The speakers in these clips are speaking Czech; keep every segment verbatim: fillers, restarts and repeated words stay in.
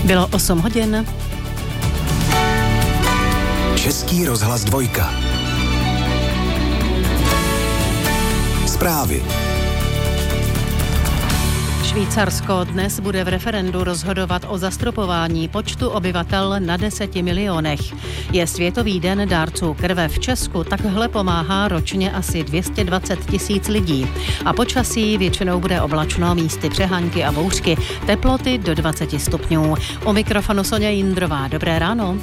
Bylo osm hodin. Český rozhlas dvojka. Zprávy. Švýcarsko dnes bude v referendu rozhodovat o zastropování počtu obyvatel na deseti milionech. Je Světový den dárců krve v Česku, takhle pomáhá ročně asi dvě stě dvacet tisíc lidí. A počasí většinou bude oblačno, místy přehánky a bouřky, teploty do dvacet stupňů. O mikrofonu Soňa Jindrová. Dobré ráno.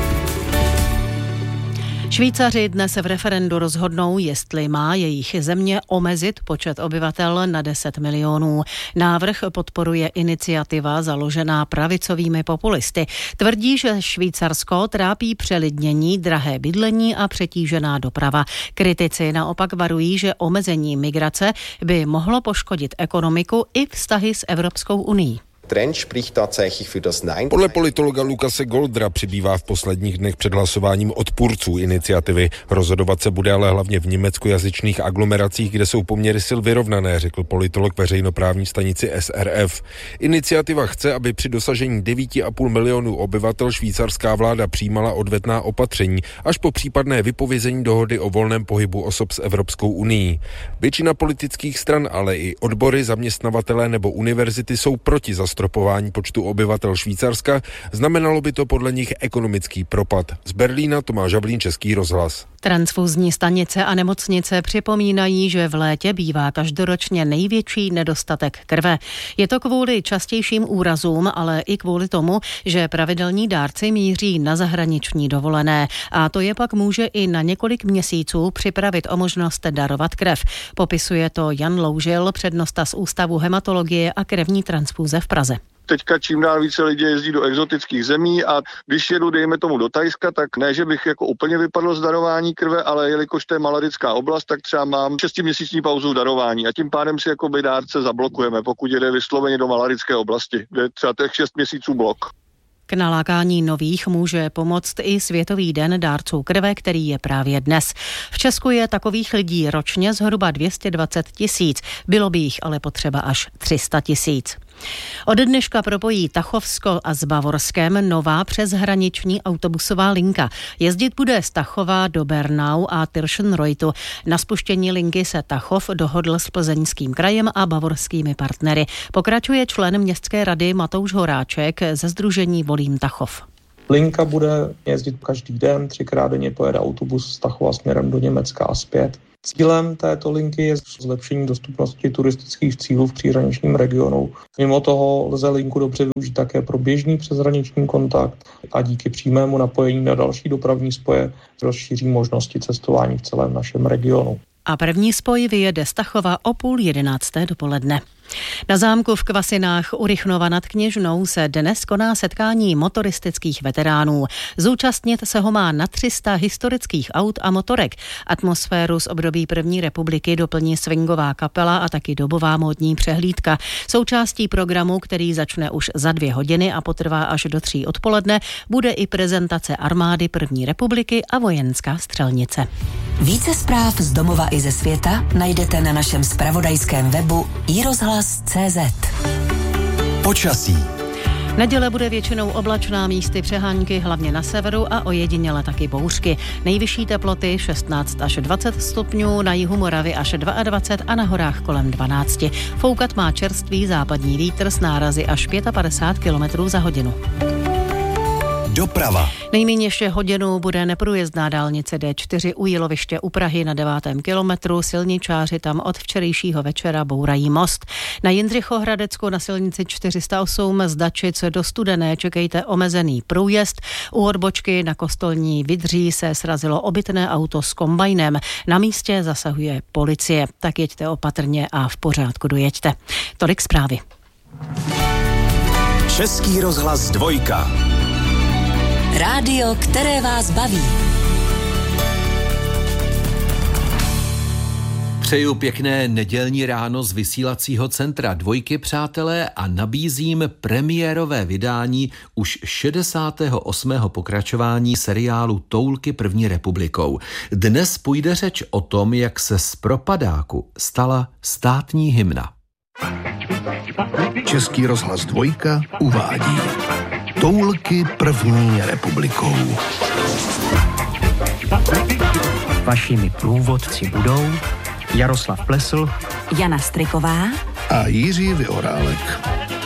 Švýcaři dnes v referendu rozhodnou, jestli má jejich země omezit počet obyvatel na deset milionů. Návrh podporuje iniciativa založená pravicovými populisty. Tvrdí, že Švýcarsko trápí přelidnění, drahé bydlení a přetížená doprava. Kritici naopak varují, že omezení migrace by mohlo poškodit ekonomiku i vztahy s Evropskou unií. Podle politologa Lukase Goldra přibývá v posledních dnech před hlasováním odpůrců iniciativy. Rozhodovat se bude ale hlavně v německojazyčných aglomeracích, kde jsou poměry sil vyrovnané, řekl politolog veřejnoprávní stanici S R F. Iniciativa chce, aby při dosažení devět a půl milionů obyvatel švýcarská vláda přijímala odvetná opatření až po případné vypovězení dohody o volném pohybu osob s Evropskou unií. Většina politických stran, ale i odbory, zaměstnavatelé nebo univerzity jsou proti zastropování počtu obyvatel Švýcarska, znamenalo by to podle nich ekonomický propad. Z Berlína Tomáš Žablín, Český rozhlas. Transfuzní stanice a nemocnice připomínají, že v létě bývá každoročně největší nedostatek krve. Je to kvůli častějším úrazům, ale i kvůli tomu, že pravidelní dárci míří na zahraniční dovolené a to je pak může i na několik měsíců připravit o možnost darovat krev. Popisuje to Jan Loužil, přednosta z Ústavu hematologie a krevní transfuze v Praze. Teďka čím dál více lidí jezdí do exotických zemí a když jedu, dejme tomu, do Thajska, tak ne, že bych jako úplně vypadl z darování krve, ale jelikož to je malarická oblast, tak třeba mám šestiměsíční pauzu v darování a tím pádem si jako dárce zablokujeme, pokud jede vysloveně do malarické oblasti, kde je třeba těch šest měsíců blok. K nalákání nových může pomoct i Světový den dárců krve, který je právě dnes. V Česku je takových lidí ročně zhruba dvě stě dvacet tisíc, bylo by jich ale potřeba až tři sta tisíc. Od dneška propojí Tachovsko a s Bavorskem nová přeshraniční autobusová linka. Jezdit bude z Tachova do Bernau a Tirschenreutu. Na spuštění linky se Tachov dohodl s Plzeňským krajem a bavorskými partnery. Pokračuje člen městské rady Matouš Horáček ze sdružení Volím Tachov. Linka bude jezdit každý den, třikrát denně pojede autobus z Tachova směrem do Německa a zpět. Cílem této linky je zlepšení dostupnosti turistických cílů v příhraničním regionu. Mimo toho lze linku dobře využít také pro běžný přeshraniční kontakt a díky přímému napojení na další dopravní spoje rozšíří možnosti cestování v celém našem regionu. A první spoj vyjede z Tachova o půl jedenácté dopoledne. Na zámku v Kvasinách u Rychnova nad Kněžnou se dnes koná setkání motoristických veteránů. Zúčastnit se ho má na tři sta historických aut a motorek. Atmosféru z období první republiky doplní swingová kapela a taky dobová módní přehlídka. Součástí programu, který začne už za dvě hodiny a potrvá až do tří odpoledne, bude i prezentace armády první republiky a vojenská střelnice. Více zpráv z domova i ze světa najdete na našem zpravodajském webu i rozhlas tečka cé zet. Počasí. Neděle bude většinou oblačná, místy přehánky, hlavně na severu a ojediněle taky bouřky. Nejvyšší teploty šestnáct až dvacet stupňů, na jihu Moravy až dvacet dva a na horách kolem dvanáct. Foukat má čerstvý západní vítr s nárazy až padesát pět kilometrů za hodinu. Doprava. Nejméně ještě hodinu bude neprůjezdná dálnice D čtyři u Jíloviště u Prahy na devátém kilometru. Silničáři tam od včerejšího večera bourají most. Na Jindřichohradecku na silnici čtyři sta osm z Dačic do Studené čekejte omezený průjezd. U odbočky na Kostolní Vydří se srazilo obytné auto s kombajnem. Na místě zasahuje policie. Tak jeďte opatrně a v pořádku dojeďte. Tolik zprávy. Český rozhlas dvojka. Rádio, které vás baví. Přeju pěkné nedělní ráno z vysílacího centra Dvojky, přátelé, a nabízím premiérové vydání už šedesátého osmého pokračování seriálu Toulky první republikou. Dnes půjde řeč o tom, jak se z propadáku stala státní hymna. Český rozhlas Dvojka uvádí Toulky první republikou. Vašimi průvodci budou Jaroslav Plesl, Jana Striková a Jiří Vyhorálek.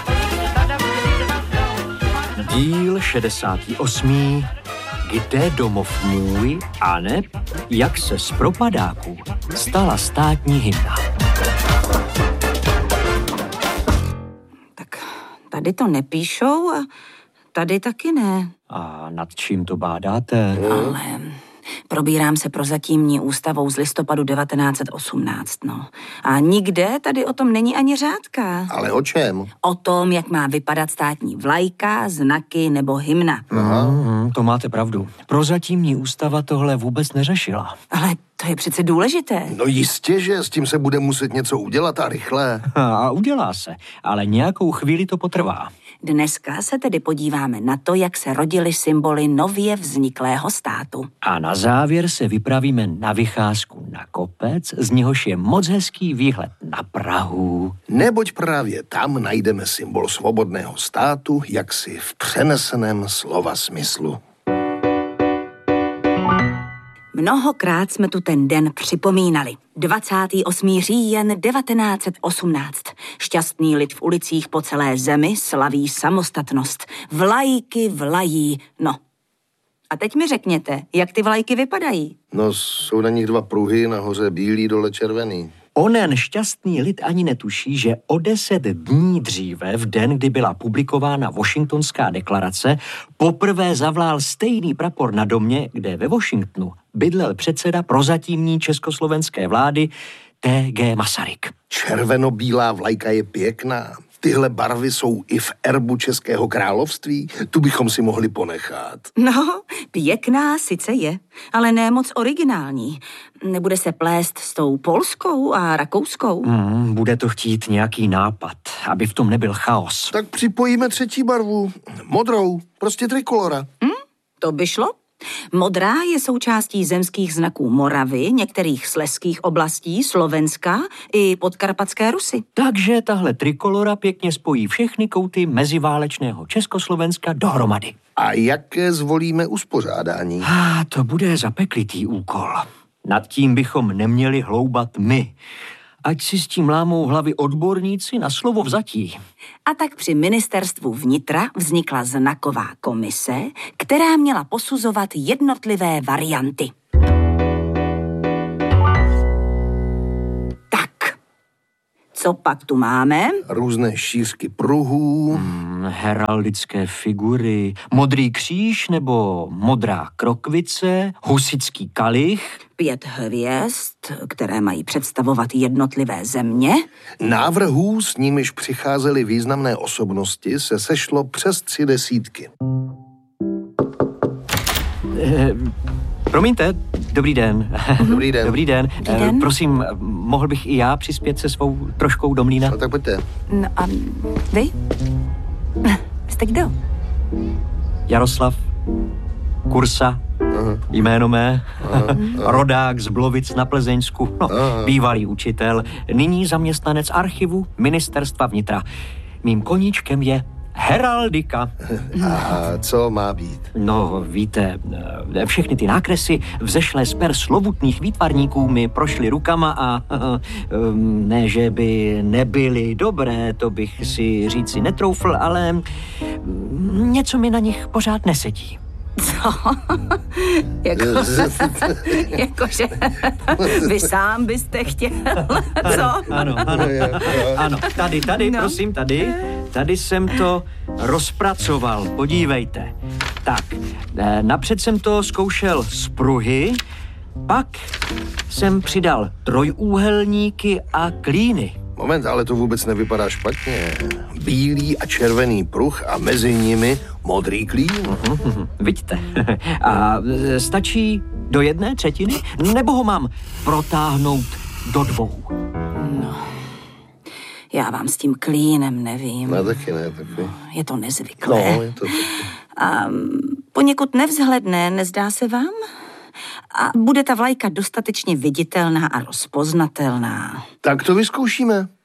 Díl šedesátý osmý Kde domov můj, aneb jak se z propadáků stala státní hymna. Tak tady to nepíšou a tady taky ne. A nad čím to bádáte? Ale probírám se prozatímní ústavou z listopadu devatenáct set osmnáct, no. A nikde tady o tom není ani řádka. Ale o čem? O tom, jak má vypadat státní vlajka, znaky nebo hymna. Aha. Mm, to máte pravdu. Prozatímní ústava tohle vůbec neřešila. Ale to je přece důležité. No jistě, že s tím se bude muset něco udělat a rychle. A udělá se, ale nějakou chvíli to potrvá. Dneska se tedy podíváme na to, jak se rodily symboly nově vzniklého státu. A na závěr se vypravíme na vycházku na kopec, z něhož je moc hezký výhled na Prahu. Neboť právě tam najdeme symbol svobodného státu, jaksi v přeneseném slova smyslu. Mnohokrát jsme tu ten den připomínali. dvacátého osmého října devatenáct set osmnáct. Šťastný lid v ulicích po celé zemi slaví samostatnost. Vlajky vlají. No. A teď mi řekněte, jak ty vlajky vypadají? No, jsou na nich dva pruhy, nahoře bílý, dole červený. Onen šťastný lid ani netuší, že o deset dní dříve, v den, kdy byla publikována Washingtonská deklarace, poprvé zavlál stejný prapor na domě, kde ve Washingtonu bydlel předseda prozatímní československé vlády T G Masaryk. Červeno-bílá vlajka je pěkná. Tyhle barvy jsou i v erbu Českého království, tu bychom si mohli ponechat. No, pěkná sice je, ale ne moc originální. Nebude se plést s tou polskou a rakouskou? Mm, bude to chtít nějaký nápad, aby v tom nebyl chaos. Tak připojíme třetí barvu, modrou, prostě trikolora. Hm, to by šlo. Modrá je součástí zemských znaků Moravy, některých slezských oblastí, Slovenska i Podkarpatské Rusy. Takže tahle trikolora pěkně spojí všechny kouty meziválečného Československa dohromady. A jaké zvolíme uspořádání? A to bude zapeklitý úkol. Nad tím bychom neměli hloubat my. Ať si s tím lámou hlavy odborníci na slovo vzatí. A tak při ministerstvu vnitra vznikla znaková komise, která měla posuzovat jednotlivé varianty. Tak, co pak tu máme? Různé šířky pruhů. Hmm, heraldické figury, modrý kříž nebo modrá krokvice, husický kalich. Pět hvězd, které mají představovat jednotlivé země. Návrhů, s nimiž přicházely významné osobnosti, se sešlo přes tři desítky. Eh, promiňte, dobrý den. Dobrý den. Dobrý den. Dobrý den. Eh, prosím, mohl bych i já přispět se svou troškou do mlýna? No tak pojďte. No a vy? Jste kdo? Jaroslav Kursa. Aha. Jméno mé, Aha, aha. rodák z Blovic na Plzeňsku, no, bývalý učitel, nyní zaměstnanec archivu Ministerstva vnitra. Mým koníčkem je heraldika. A co má být? No, víte, všechny ty nákresy vzešlé z per slovutných výtvarníků mi prošly rukama a ne, že by nebyly dobré, to bych si říci netroufl, ale něco mi na nich pořád nesedí. Co? jako, jakože vy sám byste chtěl, co? Ano, ano, ano, tady, tady, no. Prosím, tady, tady jsem to rozpracoval, podívejte. Tak, napřed jsem to zkoušel z pruhy, pak jsem přidal trojúhelníky a klíny. Moment, ale to vůbec nevypadá špatně. Bílý a červený pruh a mezi nimi modrý klín. Uhum, vidíte. A stačí do jedné třetiny? Nebo ho mám protáhnout do dvou? No, já vám s tím klínem nevím. No taky ne, taky. Je to nezvyklé. No, je to taky. A poněkud nevzhledné, nezdá se vám? A bude ta vlajka dostatečně viditelná a rozpoznatelná? Tak to vyzkoušíme.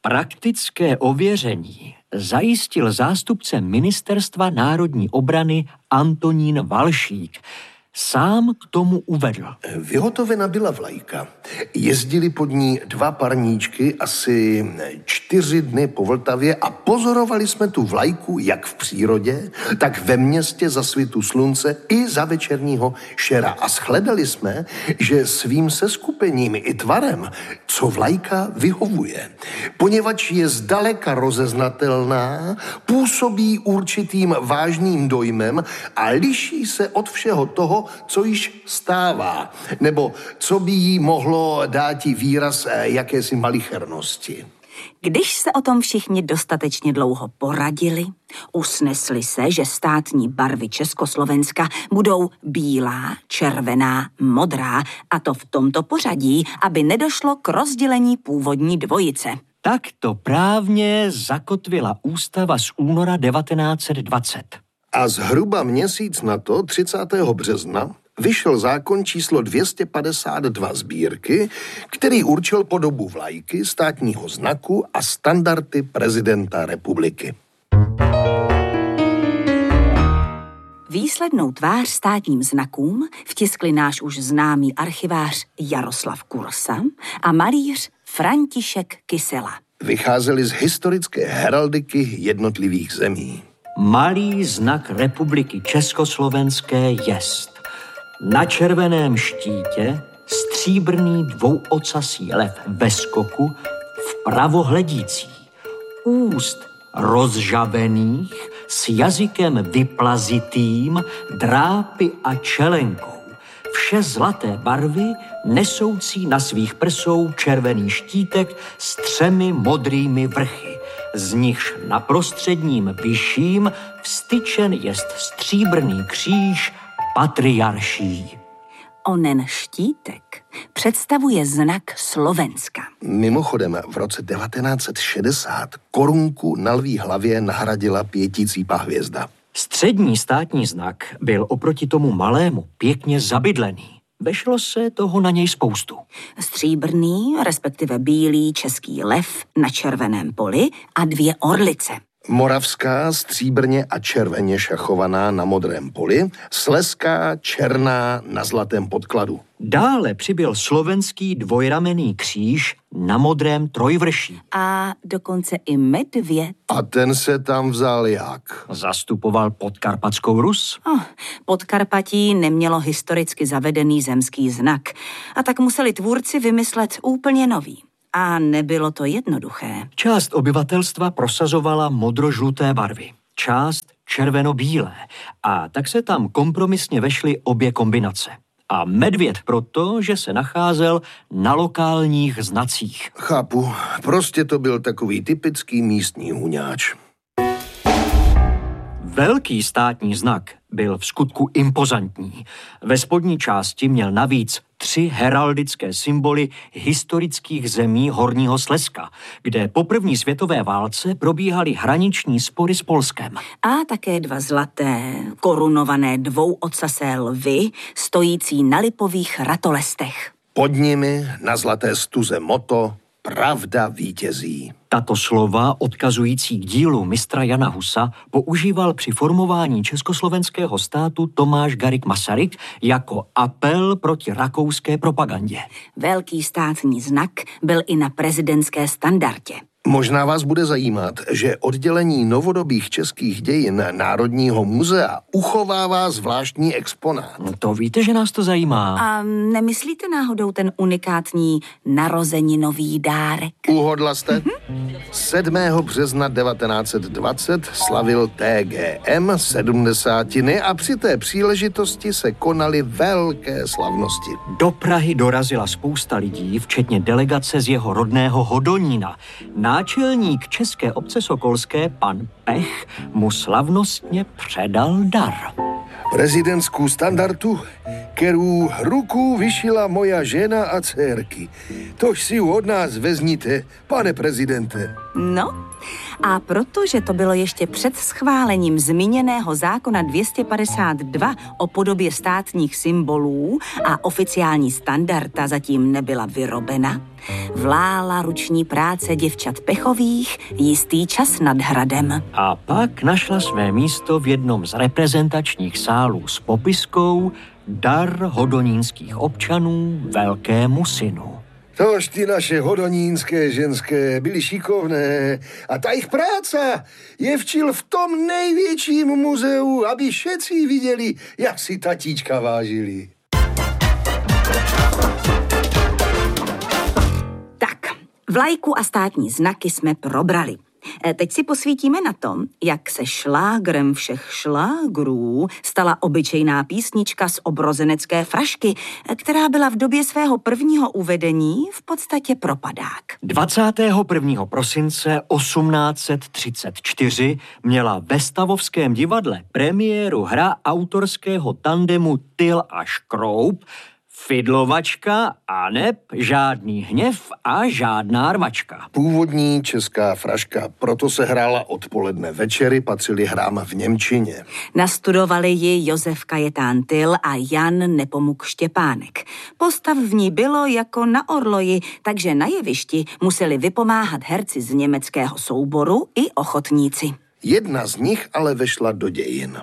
Praktické ověření zajistil zástupce Ministerstva národní obrany Antonín Valšík. Sám k tomu uvedl. Vyhotovena byla vlajka. Jezdili pod ní dva parníčky asi čtyři dny po Vltavě a pozorovali jsme tu vlajku jak v přírodě, tak ve městě za svitu slunce i za večerního šera. A shledali jsme, že svým seskupením i tvarem, co vlajka vyhovuje. Poněvadž je zdaleka rozeznatelná, působí určitým vážným dojmem a liší se od všeho toho, co již stává, nebo co by jí mohlo dáti výraz jakési malichernosti. Když se o tom všichni dostatečně dlouho poradili, usnesli se, že státní barvy Československa budou bílá, červená, modrá, a to v tomto pořadí, aby nedošlo k rozdělení původní dvojice. Tak to právně zakotvila ústava z února devatenáct set dvacet. A zhruba měsíc na to, třicátého března, vyšel zákon číslo dvě stě padesát dva sbírky, který určil podobu vlajky, státního znaku a standardy prezidenta republiky. Výslednou tvář státním znakům vtiskli náš už známý archivář Jaroslav Kursa a malíř František Kysela. Vycházeli z historické heraldiky jednotlivých zemí. Malý znak republiky Československé jest. Na červeném štítě stříbrný dvouocasý lev ve skoku, vpravo hledící, úst rozžavených, s jazykem vyplazitým, drápy a čelenkou. Vše zlaté barvy, nesoucí na svých prsou červený štítek s třemi modrými vrchy. Z nichž na prostředním vyšším vstyčen jest stříbrný kříž patriarší. Onen štítek představuje znak Slovenska. Mimochodem, v roce devatenáct set šedesát korunku na lví hlavě nahradila pěticípá hvězda. Střední státní znak byl oproti tomu malému pěkně zabydlený. Vešlo se toho na něj spoustu. Stříbrný, respektive bílý český lev na červeném poli a dvě orlice. Moravská stříbrně a červeně šachovaná na modrém poli, slezská černá na zlatém podkladu. Dále přibyl slovenský dvojramenný kříž na modrém trojvrší. A dokonce i medvěd. A ten se tam vzal jak? Zastupoval Podkarpatskou Rus. Oh, Podkarpatí nemělo historicky zavedený zemský znak. A tak museli tvůrci vymyslet úplně nový. A nebylo to jednoduché. Část obyvatelstva prosazovala modro-žluté barvy, část červeno-bílé. A tak se tam kompromisně vešly obě kombinace. A medvěd proto, že se nacházel na lokálních znacích. Chápu, prostě to byl takový typický místní huňáč. Velký státní znak byl v skutku impozantní. Ve spodní části měl navíc tři heraldické symboly historických zemí Horního Slezska, kde po první světové válce probíhaly hraniční spory s Polskem. A také dva zlaté, korunované dvouocasé lvy, stojící na lipových ratolestech. Pod nimi na zlaté stuze motto Pravda vítězí. Tato slova, odkazující k dílu mistra Jana Husa, používal při formování československého státu Tomáš Garrigue Masaryk jako apel proti rakouské propagandě. Velký státní znak byl i na prezidentské standardě. Možná vás bude zajímat, že oddělení novodobých českých dějin Národního muzea uchovává zvláštní exponát. To víte, že nás to zajímá. A nemyslíte náhodou ten unikátní narozeninový dárek? Uhodla jste? Mm-hmm. sedmého března devatenáct set dvacet slavil T G M sedmdesátiny a při té příležitosti se konaly velké slavnosti. Do Prahy dorazila spousta lidí, včetně delegace z jeho rodného Hodonína. Náčelník České obce sokolské, pan P. Pech mu slavnostně předal dar. Prezidentskou standardu, kterou ruku vyšila moja žena a dcerky. Tož si ju od nás vezmite, pane prezidente. No, a protože to bylo ještě před schválením zmíněného zákona dvě stě padesát dva o podobě státních symbolů a oficiální standarda zatím nebyla vyrobena, vlála ruční práce děvčat Pechových jistý čas nad hradem. A pak našla své místo v jednom z reprezentačních sálů s popiskou Dar hodonínských občanů velkému synu. Tož ty naše hodonínské ženské byly šikovné a ta jich práca je včil v tom největším muzeu, aby všetci viděli, jak si tatíčka vážili. Tak, vlajku a státní znaky jsme probrali. Teď si posvítíme na tom, jak se šlágrem všech šlágrů stala obyčejná písnička z obrozenecké frašky, která byla v době svého prvního uvedení v podstatě propadák. dvacátého prvního prosince osmnáct set třicet čtyři měla ve Stavovském divadle premiéru hra autorského tandemu Tyl a Škroup, Fidlovačka a neb žádný hněv a žádná rvačka. Původní česká fraška, proto se hrála odpoledne, večery patřily hrám v němčině. Nastudovali ji Josef Kajetán Tyl a Jan Nepomuk Štěpánek. Postav v ní bylo jako na orloji, takže na jevišti museli vypomáhat herci z německého souboru i ochotníci. Jedna z nich ale vešla do dějin.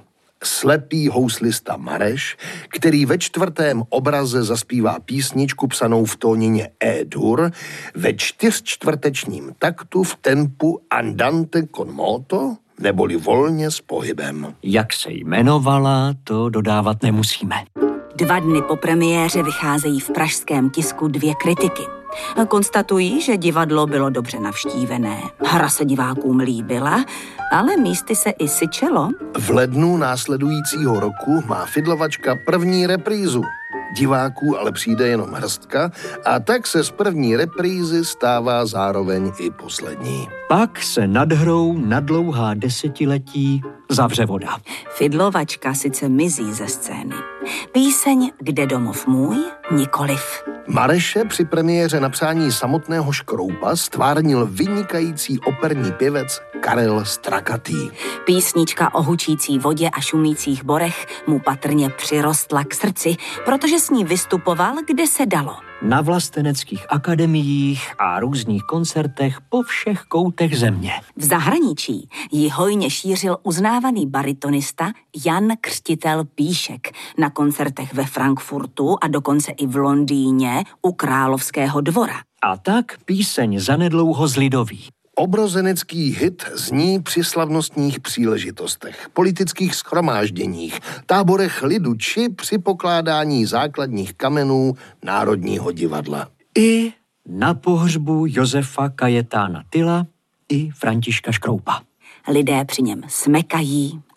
Slepý houslista Mareš, který ve čtvrtém obraze zaspívá písničku psanou v tónině E-dur ve čtyřčtvrtečním taktu v tempu andante con moto, neboli volně s pohybem. Jak se jmenovala, to dodávat nemusíme. Dva dny po premiéře vycházejí v pražském tisku dvě kritiky. Konstatují, že divadlo bylo dobře navštívené, hra se divákům líbila, ale místy se i syčelo. V lednu následujícího roku má Fidlovačka první reprízu. Diváků ale přijde jenom hrstka a tak se z první reprízy stává zároveň i poslední. Pak se nad hrou na dlouhá desetiletí zavře voda. Fidlovačka sice mizí ze scény. Píseň Kde domov můj nikoliv. Mareše při premiéře napsání samotného Škroupa stvárnil vynikající operní pěvec Karel Strakatý. Písnička o hučící vodě a šumících borech mu patrně přirostla k srdci, protože s ní vystupoval, kde se dalo. Na vlasteneckých akademiích a různých koncertech po všech koutech země. V zahraničí ji hojně šířil uznávaný baritonista Jan Křtitel Píšek na koncertech ve Frankfurtu a dokonce i v Londýně u Královského dvora. A tak píseň zanedlouho zlidoví. Obrozenecký hit zní při slavnostních příležitostech, politických shromážděních, táborech lidu či při pokládání základních kamenů Národního divadla. I na pohřbu Josefa Kajetána Tyla i Františka Škroupa. Lidé při něm smekají